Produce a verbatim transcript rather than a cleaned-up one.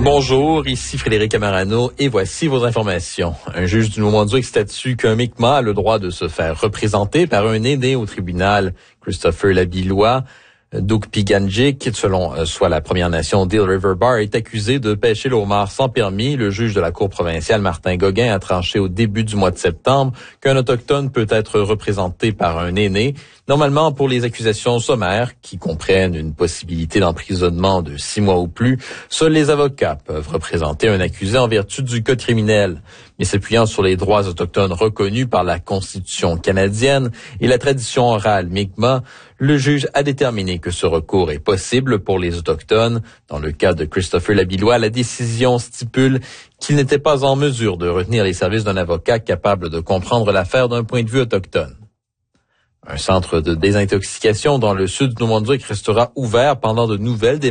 Bonjour, ici Frédéric Amarano et voici vos informations. Un juge du Nouveau-Brunswick statue qu'un Mi'kmaq a le droit de se faire représenter par un aîné au tribunal. Christopher Labillois, Dukpiganjik, selon soit la Première Nation Deal River Bar, est accusé de pêcher le homard sans permis. Le juge de la Cour provinciale, Martin Gauguin, a tranché au début du mois de septembre qu'un Autochtone peut être représenté par un aîné. Normalement, pour les accusations sommaires, qui comprennent une possibilité d'emprisonnement de six mois ou plus, seuls les avocats peuvent représenter un accusé en vertu du code criminel. Mais s'appuyant sur les droits autochtones reconnus par la Constitution canadienne et la tradition orale Mi'kmaq, le juge a déterminé que ce recours est possible pour les Autochtones. Dans le cas de Christopher Labillois, la décision stipule qu'il n'était pas en mesure de retenir les services d'un avocat capable de comprendre l'affaire d'un point de vue autochtone. Un centre de désintoxication dans le sud du Nouveau-Brunswick restera ouvert pendant de nouvelles